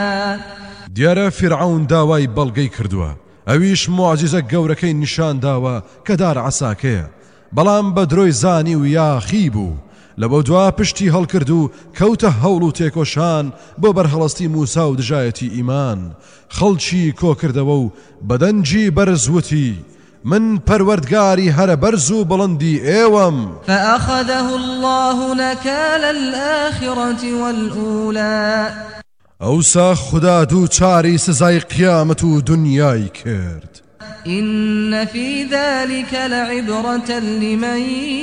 دیارە فرعون داوای بەڵگەی کردووە ئەویش معجزە گەورەکەی نیشان داوە کە دار عەساکەیە بەڵام بە درۆی زانی و یاخی بوو لەبەو دوا پشتی هەڵکرد و کەوتە هەوڵ و تێکۆشان بۆ بەرهەڵەستی موسا و دژایەتی ئیمان خەڵکی کۆکردەوە و بەدەنجی بەرزوتی من پەروەردگاری هەرە بەرز و بڵندی ئێوەم فأخذه الله نكال الآخرة والأولى ئەوسا خدا دوو چاری سزای قیامەت و دنیای کرد إن في ذلك لعبرة لمن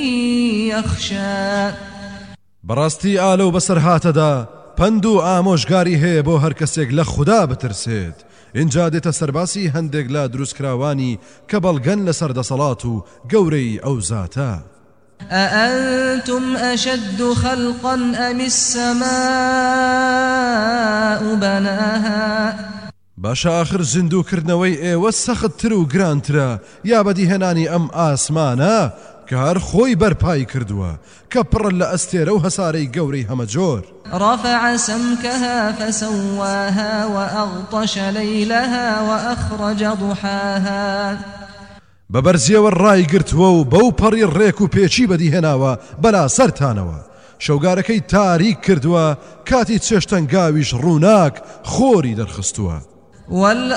يخشى بەڕاستی ئالە و بەسەر هاتەدا پند و ئامۆژگاری هەیە بۆ هەر کەسێک لە خوددا بترسێت اینجا دێتە سەرباسی هەندێک لە دروستکراوانی کە بەڵگەن لەسەر دەسەڵات و گەورەی ئەو زاتە أأنتم أشد خلقا أم السماء بناها باشە آخر زیندووکردنەوەی ئێوە سەختتر و گرانترە یا بەدیهێنانی ئەم ئاسمانە کە هەر خۆی بەرپای کردووە کە پڕ لە ئەستێرە و هەسارەی گەورەی هەمەجۆر رفع سمكها فسواها وأغطش ليلها وأخرج ضحاها بەبەرزیەوە ڕای گرتووە و بەو پەڕی ڕێک و پێچی بەدیهێناوە بەلا سەرتانەوە شەوگارەکەی تاریک کردووە کاتی چێشتەنگاویش ڕووناک خۆری دەرخستووە